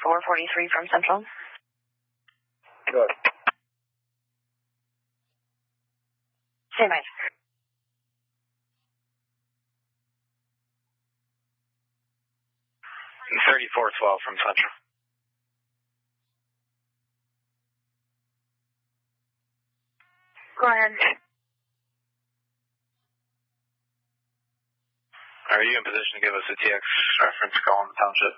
443 from Central. Good. Stand by. 3412 from Central. Go ahead. Are you in position to give us a TX reference call in the township?